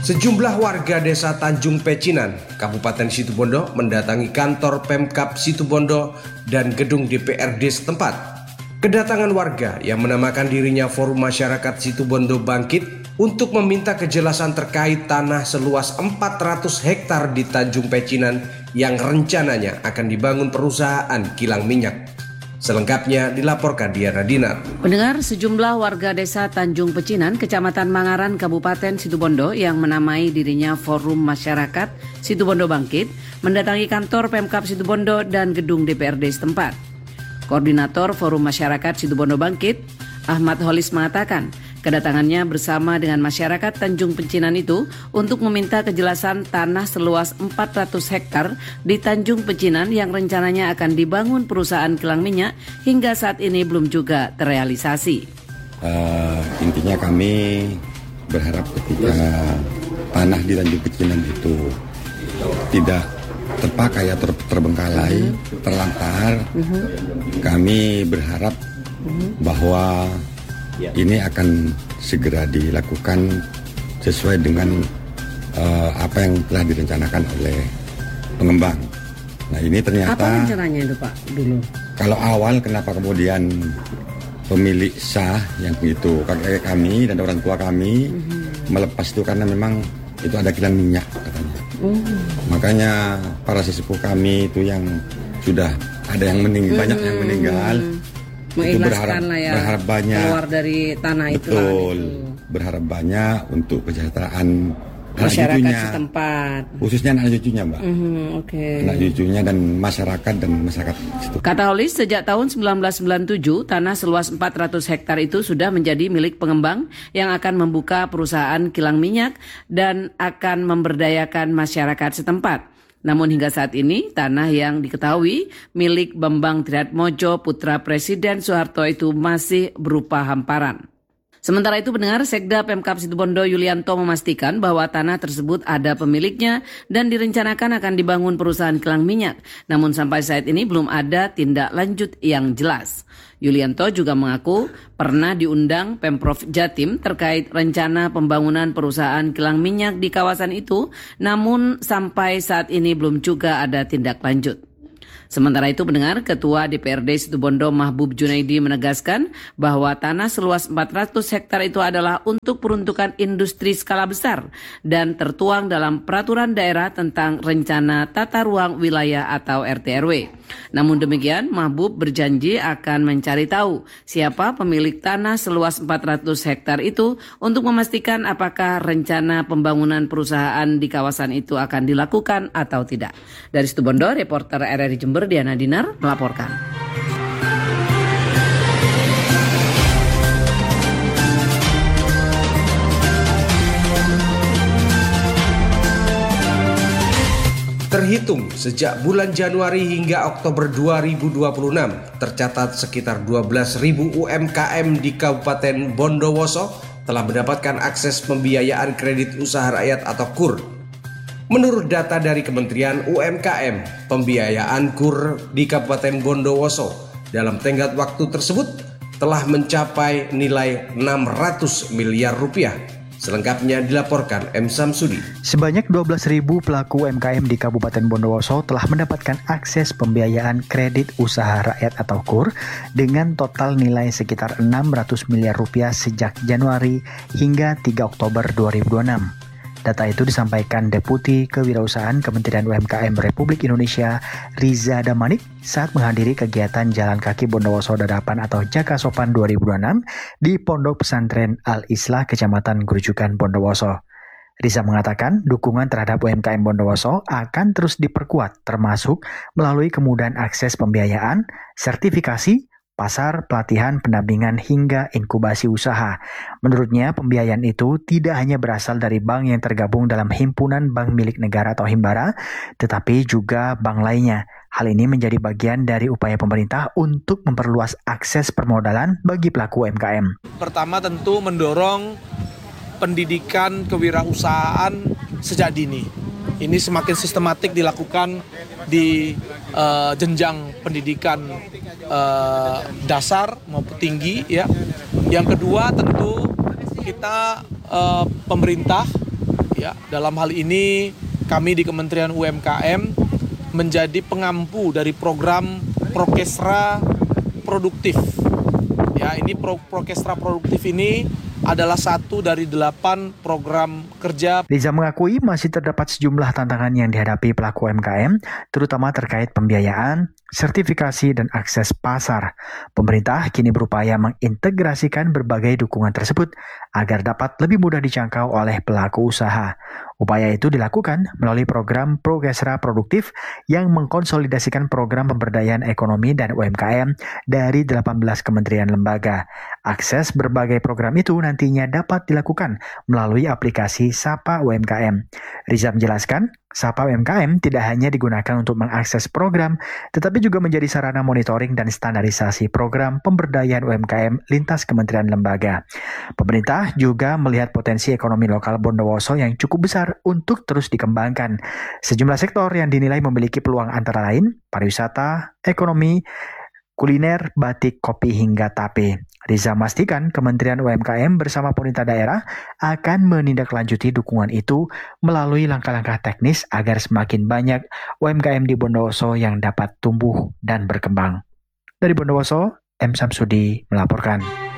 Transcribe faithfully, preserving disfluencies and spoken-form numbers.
Sejumlah warga desa Tanjung Pecinan, Kabupaten Situbondo mendatangi kantor Pemkab Situbondo dan gedung D P R D setempat. Kedatangan warga yang menamakan dirinya Forum Masyarakat Situbondo Bangkit untuk meminta kejelasan terkait tanah seluas empat ratus hektar di Tanjung Pecinan yang rencananya akan dibangun perusahaan kilang minyak. Selengkapnya dilaporkan Diana Dinar. Pendengar, sejumlah warga desa Tanjung Pecinan, Kecamatan Mangaran, Kabupaten Situbondo yang menamai dirinya Forum Masyarakat Situbondo Bangkit mendatangi kantor Pemkab Situbondo dan gedung D P R D setempat. Koordinator Forum Masyarakat Situbondo Bangkit, Ahmad Holis mengatakan, kedatangannya bersama dengan masyarakat Tanjung Pecinan itu untuk meminta kejelasan tanah seluas empat ratus hektar di Tanjung Pecinan yang rencananya akan dibangun perusahaan kilang minyak hingga saat ini belum juga terrealisasi. Uh, intinya kami berharap ketika tanah di Tanjung Pecinan itu tidak terpakai atau terbengkalai, mm-hmm. terlantar, mm-hmm. kami berharap mm-hmm. bahwa ini akan segera dilakukan sesuai dengan uh, apa yang telah direncanakan oleh pengembang. Nah ini ternyata... Apa rencananya itu Pak dulu? Kalau awal kenapa kemudian pemilik sah yang begitu, kakek kami dan orang tua kami mm-hmm. melepas itu karena memang itu ada kilang minyak katanya. Mm. Makanya para sesepuh kami itu yang sudah ada yang meninggal, mm-hmm. banyak yang meninggal. Itu berharap, lah ya, berharap banyak keluar dari tanah itu. Betul, berharap banyak untuk kesejahteraan masyarakat anak cucunya, setempat. Khususnya anak cucunya, Mbak. Mm-hmm, okay. Anak cucunya dan masyarakat dan masyarakat situ. Kata Holis, sejak tahun seribu sembilan ratus sembilan puluh tujuh, tanah seluas empat ratus hektar itu sudah menjadi milik pengembang yang akan membuka perusahaan kilang minyak dan akan memberdayakan masyarakat setempat. Namun hingga saat ini, tanah yang diketahui milik Bambang Triatmojo, putra Presiden Soeharto itu masih berupa hamparan. Sementara itu, pendengar, Sekda Pemkab Situbondo Yulianto memastikan bahwa tanah tersebut ada pemiliknya dan direncanakan akan dibangun perusahaan kilang minyak. Namun sampai saat ini belum ada tindak lanjut yang jelas. Yulianto juga mengaku pernah diundang Pemprov Jatim terkait rencana pembangunan perusahaan kilang minyak di kawasan itu, namun sampai saat ini belum juga ada tindak lanjut. Sementara itu, pendengar, Ketua D P R D Situbondo Mahbub Junaidi menegaskan bahwa tanah seluas empat ratus hektar itu adalah untuk peruntukan industri skala besar dan tertuang dalam peraturan daerah tentang rencana tata ruang wilayah atau R T R W. Namun demikian, Mahbub berjanji akan mencari tahu siapa pemilik tanah seluas empat ratus hektar itu untuk memastikan apakah rencana pembangunan perusahaan di kawasan itu akan dilakukan atau tidak. Dari Situbondo, reporter R R I Jember Diana Dinar melaporkan. Terhitung sejak bulan Januari hingga Oktober dua ribu dua puluh enam, tercatat sekitar dua belas ribu U M K M di Kabupaten Bondowoso telah mendapatkan akses pembiayaan kredit usaha rakyat atau K U R. Menurut data dari Kementerian U M K M, pembiayaan K U R di Kabupaten Bondowoso dalam tenggat waktu tersebut telah mencapai nilai enam ratus miliar rupiah. Selengkapnya dilaporkan M. Samsudi. Sebanyak dua belas ribu pelaku U M K M di Kabupaten Bondowoso telah mendapatkan akses pembiayaan kredit usaha rakyat atau K U R dengan total nilai sekitar enam ratus miliar rupiah sejak Januari hingga tiga Oktober dua ribu dua puluh enam. Data itu disampaikan Deputi Kewirausahaan Kementerian U M K M Republik Indonesia Riza Damanik saat menghadiri kegiatan Jalan Kaki Bondowoso Dadapan atau Jaka Sopan dua ribu dua puluh enam di Pondok Pesantren Al-Islah Kecamatan Grujukan Bondowoso. Riza mengatakan dukungan terhadap U M K M Bondowoso akan terus diperkuat termasuk melalui kemudahan akses pembiayaan, sertifikasi, pasar, pelatihan, pendampingan, hingga inkubasi usaha. Menurutnya, pembiayaan itu tidak hanya berasal dari bank yang tergabung dalam himpunan bank milik negara atau Himbara, tetapi juga bank lainnya. Hal ini menjadi bagian dari upaya pemerintah untuk memperluas akses permodalan bagi pelaku U M K M. Pertama tentu mendorong pendidikan kewirausahaan sejak dini. Ini semakin sistematik dilakukan di uh, jenjang pendidikan uh, dasar maupun tinggi, ya. Yang kedua tentu kita uh, pemerintah Ya, dalam hal ini kami di Kementerian U M K M menjadi pengampu dari program Prokesra Produktif. Ya, ini Pro Prokesra Produktif ini adalah satu dari delapan program kerja. Riza mengakui masih terdapat sejumlah tantangan yang dihadapi pelaku U M K M, terutama terkait pembiayaan, sertifikasi, dan akses pasar. Pemerintah kini berupaya mengintegrasikan berbagai dukungan tersebut agar dapat lebih mudah dijangkau oleh pelaku usaha. Upaya itu dilakukan melalui program Prokesra Produktif yang mengkonsolidasikan program pemberdayaan ekonomi dan U M K M dari delapan belas kementerian lembaga. Akses berbagai program itu nantinya dapat dilakukan melalui aplikasi Sapa U M K M. Riza menjelaskan, Sapa U M K M tidak hanya digunakan untuk mengakses program, tetapi juga menjadi sarana monitoring dan standarisasi program pemberdayaan U M K M lintas kementerian lembaga. Pemerintah juga melihat potensi ekonomi lokal Bondowoso yang cukup besar untuk terus dikembangkan. Sejumlah sektor yang dinilai memiliki peluang antara lain pariwisata, ekonomi, kuliner, batik, kopi, hingga tape. Riza memastikan Kementerian U M K M bersama pemerintah daerah akan menindaklanjuti dukungan itu melalui langkah-langkah teknis agar semakin banyak U M K M di Bondowoso yang dapat tumbuh dan berkembang. Dari Bondowoso, M. Samsudi melaporkan.